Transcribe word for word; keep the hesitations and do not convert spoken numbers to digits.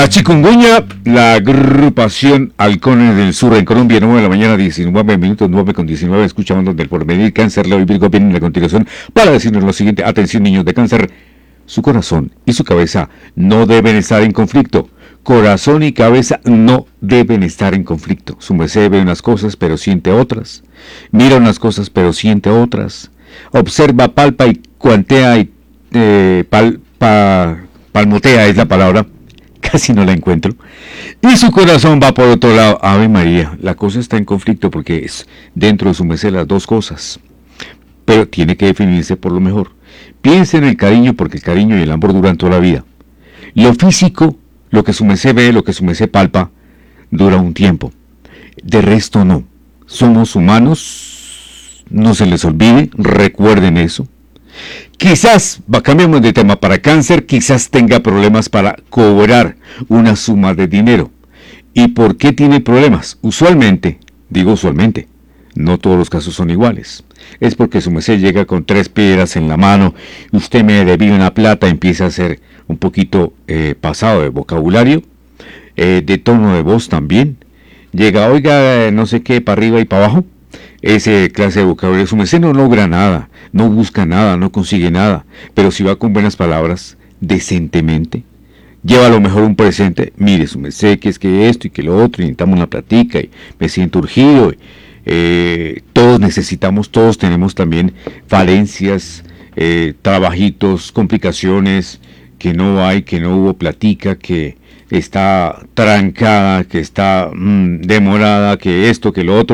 La chikungunya, la agrupación Halcones del Sur en Colombia, nueve de la mañana, diecinueve minutos, nueve con diecinueve, escuchando del porvenir cáncer, Leo y Virgo vienen a continuación para decirnos lo siguiente. Atención, niños de cáncer, su corazón y su cabeza no deben estar en conflicto. Corazón y cabeza no deben estar en conflicto. Su merced ve unas cosas pero siente otras. Mira unas cosas pero siente otras. Observa, palpa y cuantea y eh, pal, pa, palmotea es la palabra. Casi no la encuentro. Y su corazón va por otro lado. Ave María, la cosa está en conflicto porque es dentro de su merced las dos cosas. Pero tiene que definirse por lo mejor. Piense en el cariño porque el cariño y el amor duran toda la vida. Lo físico, lo que su merced ve, lo que su merced palpa, dura un tiempo. De resto no. Somos humanos, no se les olvide, recuerden eso. Quizás, cambiamos de tema, para cáncer, quizás tenga problemas para cobrar una suma de dinero. ¿Y por qué tiene problemas? Usualmente, digo usualmente, no todos los casos son iguales. Es porque su merced llega con tres piedras en la mano, usted me debía una plata, empieza a ser un poquito eh, pasado de vocabulario, eh, de tono de voz también. Llega, oiga, no sé qué, para arriba y para abajo. Ese clase de vocabulario, su merced no logra nada, no busca nada, no consigue nada, pero si va con buenas palabras, decentemente, lleva a lo mejor un presente, mire su merced que es que esto y que lo otro, y necesitamos una platica, y me siento urgido, y, eh, todos necesitamos, todos tenemos también falencias, eh, trabajitos, complicaciones, que no hay, que no hubo platica, que está trancada, que está mmm, demorada, que esto, que lo otro.